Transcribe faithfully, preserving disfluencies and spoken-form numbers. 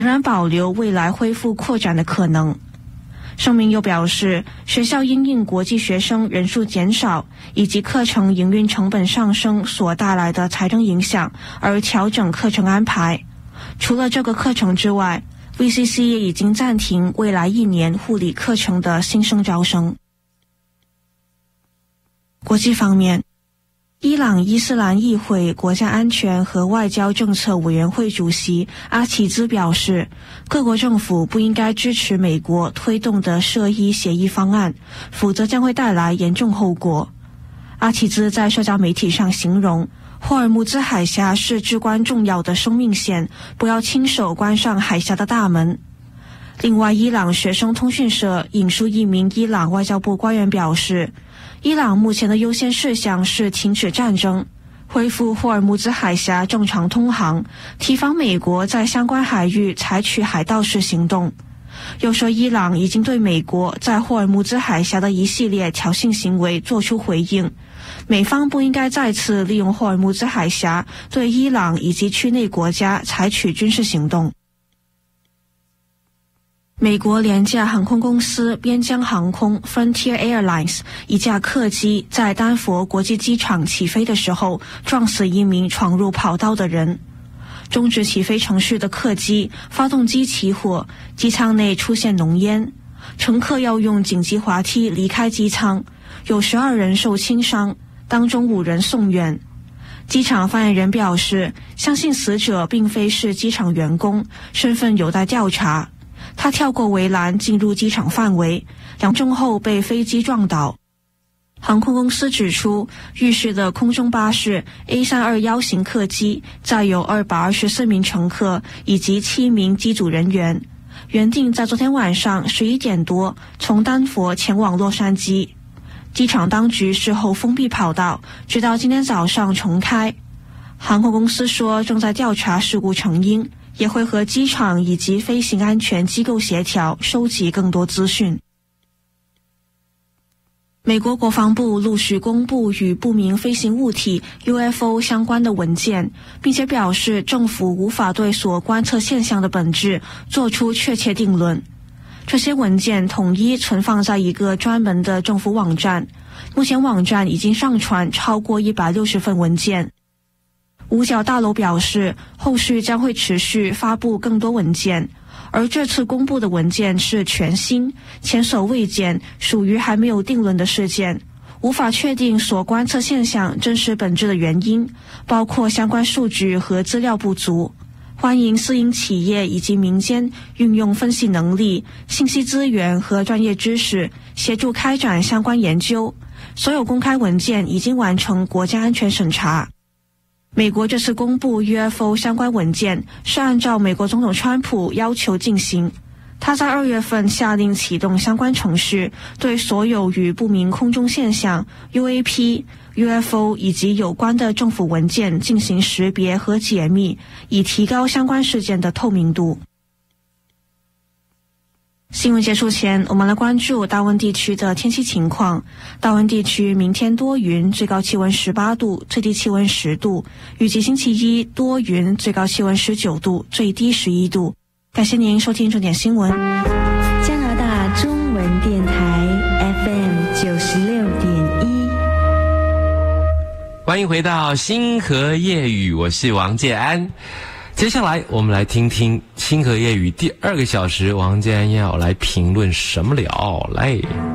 仍然保留未来恢复扩展的可能。声明又表示，学校因应国际学生人数减少以及课程营运成本上升所带来的财政影响而调整课程安排。除了这个课程之外， V C C 也已经暂停未来一年护理课程的新生招生。国际方面，伊朗伊斯兰议会国家安全和外交政策委员会主席阿齐兹表示，各国政府不应该支持美国推动的涉伊协议方案，否则将会带来严重后果。阿齐兹在社交媒体上形容，霍尔木兹海峡是至关重要的生命线，不要亲手关上海峡的大门。另外，伊朗学生通讯社引述一名伊朗外交部官员表示，伊朗目前的优先事项是停止战争，恢复霍尔木兹海峡正常通航，提防美国在相关海域采取海盗式行动。又说，伊朗已经对美国在霍尔木兹海峡的一系列挑衅行为做出回应，美方不应该再次利用霍尔木兹海峡对伊朗以及区内国家采取军事行动。美国廉价航空公司边疆航空 Frontier Airlines 一架客机在丹佛国际机场起飞的时候撞死一名闯入跑道的人。终止起飞程序的客机发动机起火，机舱内出现浓烟，乘客要用紧急滑梯离开机舱，有十二人受轻伤，当中五人送院。机场发言人表示，相信死者并非是机场员工，身份有待调查。他跳过围栏进入机场范围，两钟后被飞机撞倒。航空公司指出，遇事的空中巴士 A 三二一 型客机载有二百二十四名乘客以及七名机组人员，原定在昨天晚上十一点多从丹佛前往洛杉矶。机场当局事后封闭跑道，直到今天早上重开。航空公司说正在调查事故成因，也会和机场以及飞行安全机构协调，收集更多资讯。美国国防部陆续公布与不明飞行物体 U F O 相关的文件，并且表示政府无法对所观测现象的本质做出确切定论。这些文件统一存放在一个专门的政府网站，目前网站已经上传超过一百六十份文件。五角大楼表示，后续将会持续发布更多文件，而这次公布的文件是全新、前所未见，属于还没有定论的事件，无法确定所观测现象真实本质的原因，包括相关数据和资料不足。欢迎私营企业以及民间运用分析能力、信息资源和专业知识，协助开展相关研究。所有公开文件已经完成国家安全审查。美国这次公布 U F O 相关文件是按照美国总统川普要求进行，他在二月份下令启动相关程序，对所有与不明空中现象、U A P、U F O 以及有关的政府文件进行识别和解密，以提高相关事件的透明度。新闻结束前，我们来关注大温地区的天气情况。大温地区明天多云，最高气温十八度，最低气温十度。预计星期一多云，最高气温十九度，最低十一度。感谢您收听重点新闻。 加拿大中文电台 F M 九十六点一。 欢迎回到星河夜语，我是王建安。接下来我们来听听星河夜语第二个小时，王建安要来评论什么了？来。